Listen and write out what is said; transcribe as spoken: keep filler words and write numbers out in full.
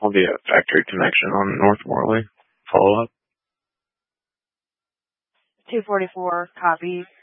I'll be at Factory Connection on North Morley. Follow up. two forty-four, copy.